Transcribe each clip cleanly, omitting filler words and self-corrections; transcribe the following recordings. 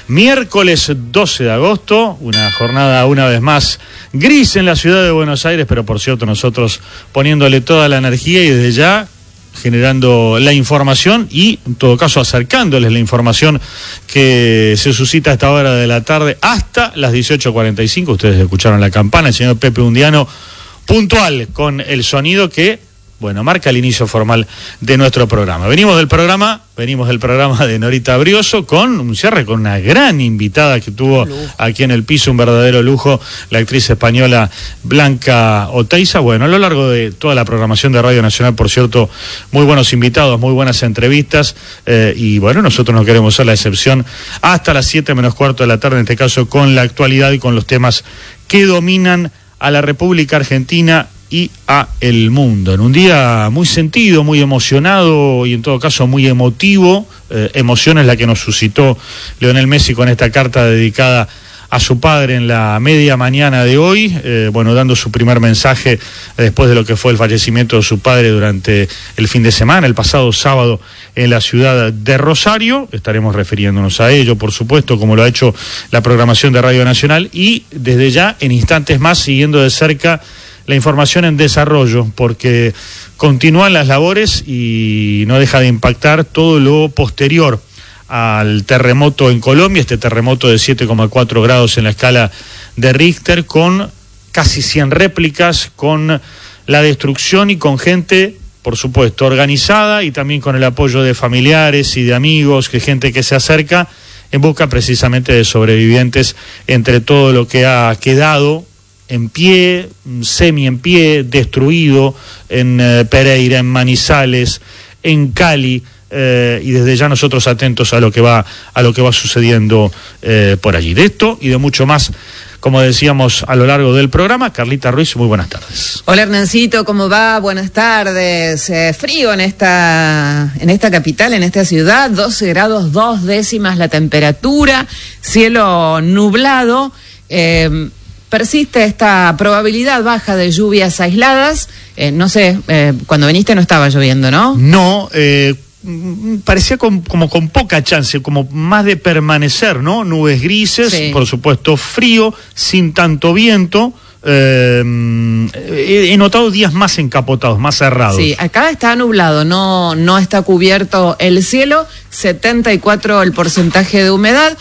Miércoles 12 de agosto, una jornada una vez más gris en la ciudad de Buenos Aires, pero por cierto nosotros poniéndole toda la energía y desde ya generando la información y en todo caso acercándoles la información que se suscita a esta hora de la tarde hasta las 18:45. Ustedes escucharon la campana, el señor Pepe Undiano puntual con el sonido que, bueno, marca el inicio formal de nuestro programa. Venimos del programa de Norita Brioso con un cierre con una gran invitada que tuvo aquí en el piso, un verdadero lujo, la actriz española Blanca Oteiza. Bueno, a lo largo de toda la programación de Radio Nacional, por cierto, muy buenos invitados, muy buenas entrevistas, y bueno, nosotros no queremos ser la excepción hasta las 7:15 de la tarde, en este caso con la actualidad y con los temas que dominan a la República Argentina y a el mundo. En un día muy sentido, muy emocionado y en todo caso muy emotivo, emoción es la que nos suscitó Lionel Messi con esta carta dedicada a su padre en la media mañana de hoy, bueno, dando su primer mensaje después de lo que fue el fallecimiento de su padre durante el fin de semana, el pasado sábado en la ciudad de Rosario. Estaremos refiriéndonos a ello, por supuesto, como lo ha hecho la programación de Radio Nacional, y desde ya, en instantes más, siguiendo de cerca la información en desarrollo, porque continúan las labores y no deja de impactar todo lo posterior al terremoto en Colombia, este terremoto de 7,4 grados en la escala de Richter, con casi 100 réplicas, con la destrucción y con gente, por supuesto, organizada y también con el apoyo de familiares y de amigos, que gente que se acerca en busca precisamente de sobrevivientes entre todo lo que ha quedado en pie, semi en pie, destruido en Pereira, en Manizales, en Cali, y desde ya nosotros atentos a lo que va sucediendo por allí. De esto y de mucho más, como decíamos a lo largo del programa. Carlita Ruiz, muy buenas tardes. Hola Hernancito, ¿cómo va? Buenas tardes. Frío en esta capital, en esta ciudad, 12 grados 2 décimas la temperatura, cielo nublado, persiste esta probabilidad baja de lluvias aisladas. No sé, cuando viniste no estaba lloviendo, ¿no? No, parecía como con poca chance, como más de permanecer, ¿no? Nubes grises, sí. Por supuesto frío, sin tanto viento. He notado días más encapotados, más cerrados. Sí, acá está nublado, no está cubierto el cielo, 74 el porcentaje de humedad,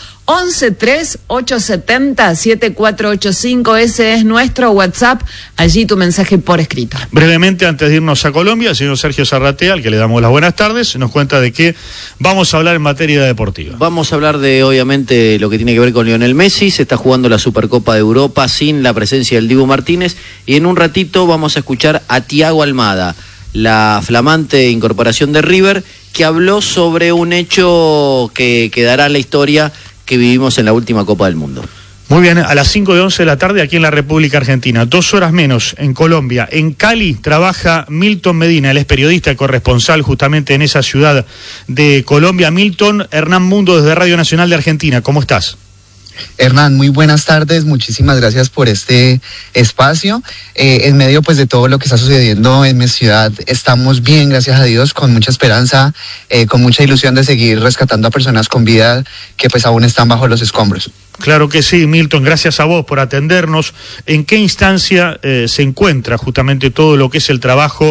11-3-870-7485, ese es nuestro WhatsApp, allí tu mensaje por escrito. Brevemente, antes de irnos a Colombia, el señor Sergio Zarratea, al que le damos las buenas tardes, nos cuenta de qué vamos a hablar en materia deportiva. Vamos a hablar de, obviamente, lo que tiene que ver con Lionel Messi. Se está jugando la Supercopa de Europa sin la presencia del Dibu Martínez, y en un ratito vamos a escuchar a Thiago Almada, la flamante incorporación de River, que habló sobre un hecho que quedará en la historia que vivimos en la última Copa del Mundo. Muy bien, a las 5:11 de la tarde aquí en la República Argentina, 2 horas menos en Colombia. En Cali trabaja Milton Medina, él es periodista y corresponsal justamente en esa ciudad de Colombia. Milton, Hernán Mundo desde Radio Nacional de Argentina, ¿cómo estás? Hernán, muy buenas tardes, muchísimas gracias por este espacio. En medio pues de todo lo que está sucediendo en mi ciudad, estamos bien, gracias a Dios, con mucha esperanza, con mucha ilusión de seguir rescatando a personas con vida que pues aún están bajo los escombros. Claro que sí, Milton, gracias a vos por atendernos. ¿En qué instancia se encuentra justamente todo lo que es el trabajo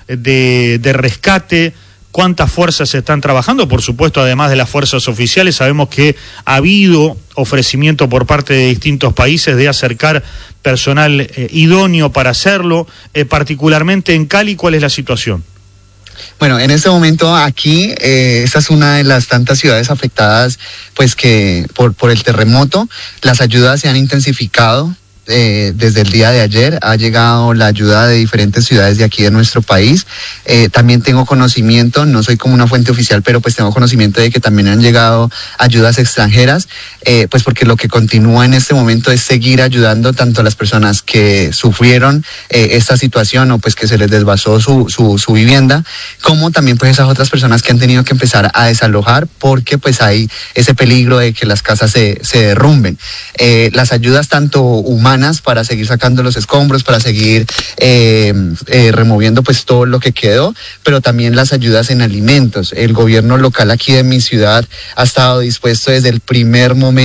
de rescate? ¿Cuántas fuerzas se están trabajando? Por supuesto, además de las fuerzas oficiales, sabemos que ha habido ofrecimiento por parte de distintos países de acercar personal idóneo para hacerlo. Particularmente en Cali, ¿cuál es la situación? Bueno, en este momento aquí, esta es una de las tantas ciudades afectadas, pues que por el terremoto, las ayudas se han intensificado. Desde el día de ayer ha llegado la ayuda de diferentes ciudades de aquí de nuestro país. También tengo conocimiento, no soy como una fuente oficial, pero pues tengo conocimiento de que también han llegado ayudas extranjeras, pues porque lo que continúa en este momento es seguir ayudando tanto a las personas que sufrieron esta situación o pues que se les desvasó su vivienda, como también pues esas otras personas que han tenido que empezar a desalojar porque pues hay ese peligro de que las casas se derrumben. Las ayudas tanto humanas para seguir sacando los escombros, para seguir removiendo pues todo lo que quedó, pero también las ayudas en alimentos. El gobierno local aquí de mi ciudad ha estado dispuesto desde el primer momento